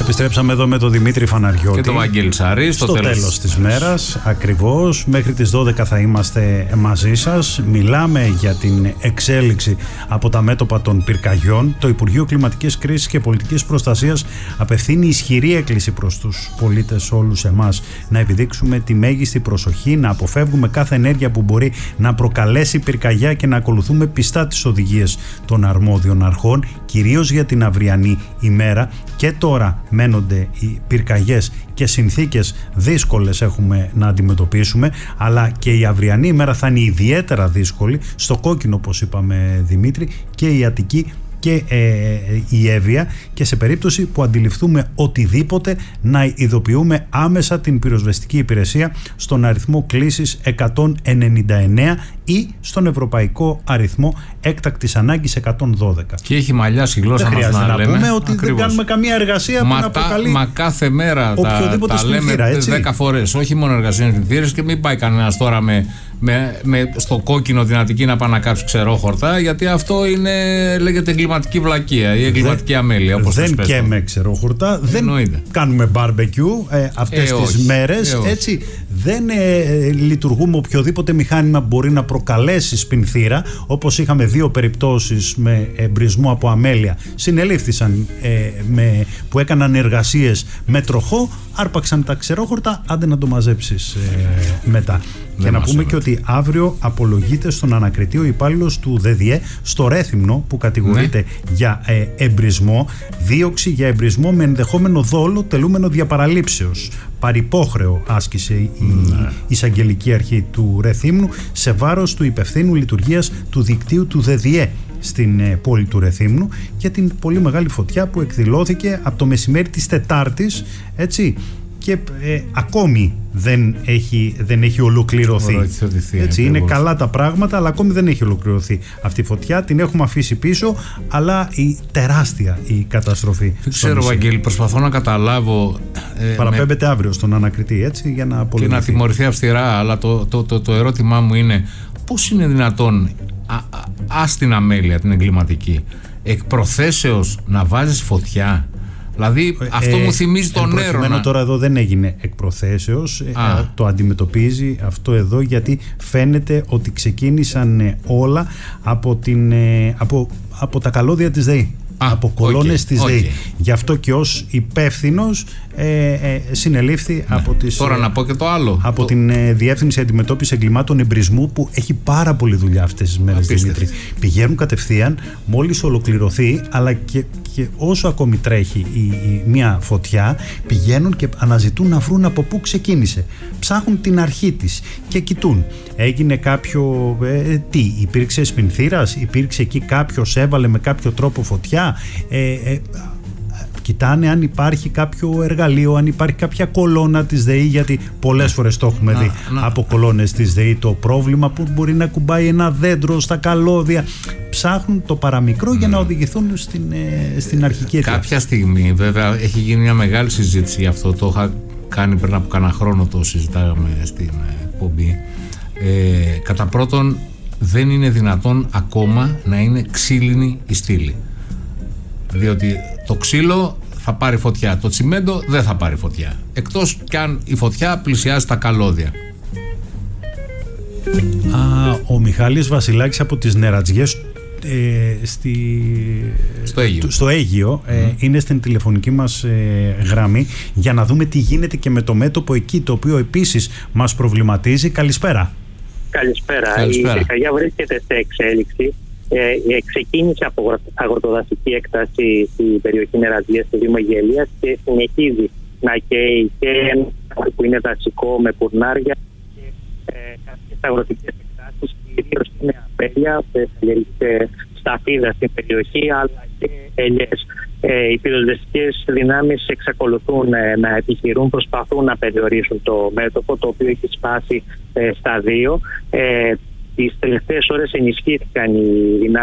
Επιστρέψαμε εδώ με τον Δημήτρη Φαναριώτη και τον Βαγγέλη Σαρή στο τέλος της μέρας. Ακριβώς, μέχρι τις 12 θα είμαστε μαζί σας. Μιλάμε για την εξέλιξη από τα μέτωπα των πυρκαγιών. Το Υπουργείο Κλιματικής Κρίσης και Πολιτικής Προστασίας απευθύνει ισχυρή έκκληση προς τους πολίτες όλους εμάς να επιδείξουμε τη μέγιστη προσοχή, να αποφεύγουμε κάθε ενέργεια που μπορεί να προκαλέσει πυρκαγιά και να ακολουθούμε πιστά τις οδηγίες των αρμόδιων αρχών, κυρίως για την αυριανή ημέρα. Και τώρα μένονται οι πυρκαγιές και συνθήκες δύσκολες έχουμε να αντιμετωπίσουμε, αλλά και η αυριανή ημέρα θα είναι ιδιαίτερα δύσκολη. Στο κόκκινο, όπως είπαμε, Δημήτρη, και η Αττική και η Εύβοια, και σε περίπτωση που αντιληφθούμε οτιδήποτε να ειδοποιούμε άμεσα την πυροσβεστική υπηρεσία στον αριθμό κλήσης 199 ή στον ευρωπαϊκό αριθμό έκτακτης ανάγκης 112. Και έχει μαλλιάσει η γλώσσα μας να λέμε. Πούμε ότι δεν κάνουμε καμία εργασία που να προκαλεί. Μα κάθε μέρα τα λέμε 10 φορές. Όχι μόνο εργασίες συνθήρες, και μην πάει κανένας τώρα στο κόκκινο την Αττική να πάει να κάψει ξερόχορτα, γιατί αυτό λέγεται εγκληματική βλακεία ή εγκληματική αμέλεια. Δεν καίμε ξερόχορτα, δεν κάνουμε μπάρμπεκιου αυτές τις μέρες. Έτσι, δεν λειτουργούμε οποιοδήποτε μηχάνημα μπορεί να προκαλέσει σπινθήρα, όπως είχαμε 2 περιπτώσεις με εμπρισμό από αμέλεια. Συνελήφθησαν που έκαναν εργασίες με τροχό, άρπαξαν τα ξερόχορτα, άντε να το μαζέψεις μετά. Και να πούμε και ότι αύριο απολογείται στον ανακριτή ο υπάλληλος του ΔΔΕ στο Ρέθυμνο, που κατηγορείται για εμπρισμό, δίωξη για εμπρισμό με ενδεχόμενο δόλο τελούμενο διαπαραλήψεως. Παρυπόχρεο άσκησε η εισαγγελική αρχή του Ρεθύμνου σε βάρος του υπευθύνου λειτουργίας του δικτύου του ΔΔΕ στην πόλη του Ρεθύμνου, για την πολύ μεγάλη φωτιά που εκδηλώθηκε από το μεσημέρι της Τετάρτης, έτσι, και ακόμη δεν έχει ολοκληρωθεί. Έτσι, είναι καλά τα πράγματα, αλλά ακόμη δεν έχει ολοκληρωθεί αυτή η φωτιά. Την έχουμε αφήσει πίσω, αλλά τεράστια η καταστροφή. Δεν ξέρω, Βαγγέλη, προσπαθώ να καταλάβω. Παραπέμπεται αύριο στον ανακριτή, έτσι, για να απολογηθεί. Και να τιμωρηθεί αυστηρά, αλλά το ερώτημά μου είναι πώς είναι δυνατόν στην αμέλεια την εγκληματική εκ προθέσεως να βάζεις φωτιά? Δηλαδή αυτό μου θυμίζει τον Έρωνα. Τώρα εδώ δεν έγινε εκ προθέσεως, το αντιμετωπίζει αυτό εδώ, γιατί φαίνεται ότι ξεκίνησαν όλα από τα καλώδια της ΔΕΗ. Από κολόνες της ΔΕΗ. Γι' αυτό και ως υπεύθυνος συνελήφθη από τις. Τώρα να πω και το άλλο. Από την Διεύθυνση Αντιμετώπισης Εγκλημάτων Εμπρισμού, που έχει πάρα πολλή δουλειά αυτές τις μέρες, Δημήτρη. Πηγαίνουν κατευθείαν μόλις ολοκληρωθεί, αλλά και όσο ακόμη τρέχει μια φωτιά, πηγαίνουν και αναζητούν να βρουν από πού ξεκίνησε. Ψάχνουν την αρχή της και κοιτούν. Έγινε κάποιο. Υπήρξε σπινθήρας, υπήρξε εκεί κάποιος, έβαλε με κάποιο τρόπο φωτιά. Κοιτάνε αν υπάρχει κάποιο εργαλείο, αν υπάρχει κάποια κολόνα της ΔΕΗ, γιατί πολλές φορές το έχουμε δει από κολόνες της ΔΕΗ το πρόβλημα, που μπορεί να κουμπάει ένα δέντρο στα καλώδια. Ψάχνουν το παραμικρό για να οδηγηθούν στην αρχική αιτία. Κάποια στιγμή, βέβαια, έχει γίνει μια μεγάλη συζήτηση γι' αυτό. Το είχα κάνει πριν από κανένα χρόνο, το συζητάγαμε στην εκπομπή. Κατά πρώτον, δεν είναι δυνατόν ακόμα να είναι ξύλινη η στήλη. Διότι το ξύλο θα πάρει φωτιά, το τσιμέντο δεν θα πάρει φωτιά, εκτός κι αν η φωτιά πλησιάζει τα καλώδια. Ο Μιχάλης Βασιλάκης από τις Νερατζιές στο Αίγυο είναι στην τηλεφωνική μας γραμμή, για να δούμε τι γίνεται και με το μέτωπο εκεί, το οποίο επίσης μας προβληματίζει. Καλησπέρα. Καλησπέρα. Η πυρκαγιά βρίσκεται σε εξέλιξη. Ξεκίνησε από αγροτοδασική έκταση στην περιοχή Νερατζιές του Δήμου Αιγαιλίας και συνεχίζει να καίει και ένα που είναι δασικό με πουρνάρια και κάποιες αγροτικές εκτάσεις, κυρίως στην αμέλεια, σταφίδα στην περιοχή, αλλά και ελιές. Οι πυροσβεστικές δυνάμεις εξακολουθούν να επιχειρούν, προσπαθούν να περιορίσουν το μέτωπο, το οποίο έχει σπάσει στα 2. Τις τελευταίες ώρες ενισχύθηκαν οι δυνάμεις